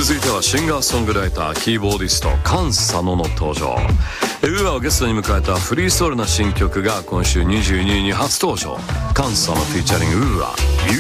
続いてはシンガーソングライターキーボーディスト菅佐野の登場。ウーアをゲストに迎えたフリーソウルな新曲が今週22日に初登場。菅佐野フィーチャリングウーア